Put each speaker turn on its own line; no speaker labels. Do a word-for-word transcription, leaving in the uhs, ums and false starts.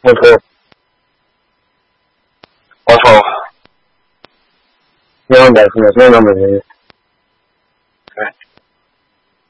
我说，我说，两百分的，两百分的。哎。